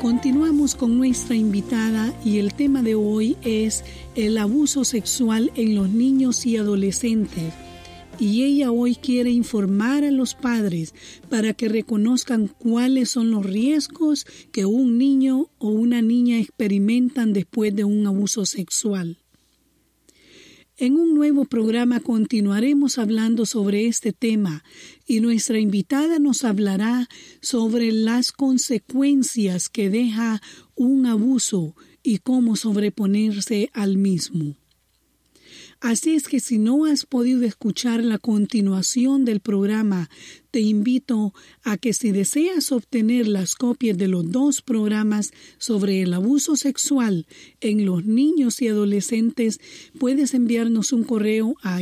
Continuamos con nuestra invitada y el tema de hoy es el abuso sexual en los niños y adolescentes. Y ella hoy quiere informar a los padres para que reconozcan cuáles son los riesgos que un niño o una niña experimentan después de un abuso sexual. En un nuevo programa continuaremos hablando sobre este tema y nuestra invitada nos hablará sobre las consecuencias que deja un abuso y cómo sobreponerse al mismo. Así es que si no has podido escuchar la continuación del programa, te invito a que si deseas obtener las copias de los 2 programas sobre el abuso sexual en los niños y adolescentes, puedes enviarnos un correo a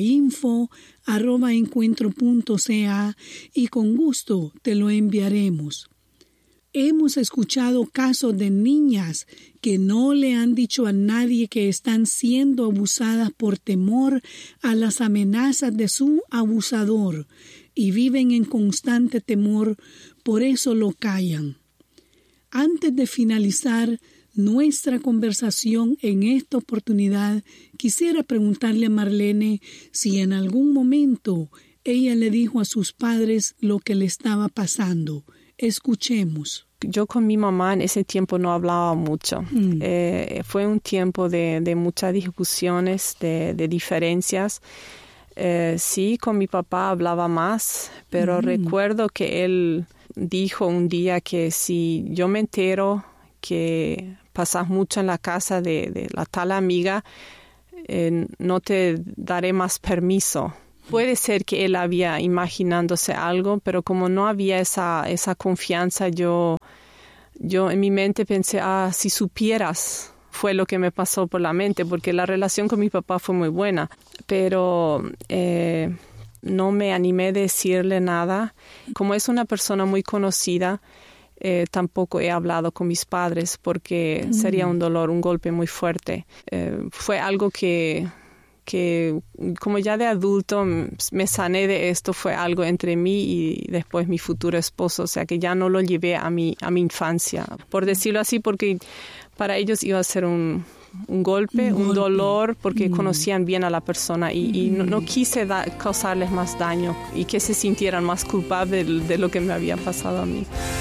info@encuentro.ca y con gusto te lo enviaremos. Hemos escuchado casos de niñas que no le han dicho a nadie que están siendo abusadas por temor a las amenazas de su abusador y viven en constante temor, por eso lo callan. Antes de finalizar nuestra conversación en esta oportunidad, quisiera preguntarle a Marlene si en algún momento ella le dijo a sus padres lo que le estaba pasando. Escuchemos. Yo con mi mamá en ese tiempo no hablaba mucho. Fue un tiempo de muchas discusiones, de diferencias. Sí, con mi papá hablaba más, pero recuerdo que él dijo un día que si yo me entero que pasas mucho en la casa de la tal amiga, no te daré más permiso. Puede ser que él había imaginándose algo, pero como no había esa confianza, yo en mi mente pensé, si supieras, fue lo que me pasó por la mente, porque la relación con mi papá fue muy buena, pero no me animé a decirle nada. Como es una persona muy conocida, tampoco he hablado con mis padres porque sería un dolor, un golpe muy fuerte. Fue algo que como ya de adulto me sané de esto, fue algo entre mí y después mi futuro esposo, o sea que ya no lo llevé a mi infancia, por decirlo así, porque para ellos iba a ser un golpe, un dolor, porque conocían bien a la persona y no quise causarles más daño y que se sintieran más culpables de lo que me había pasado a mí.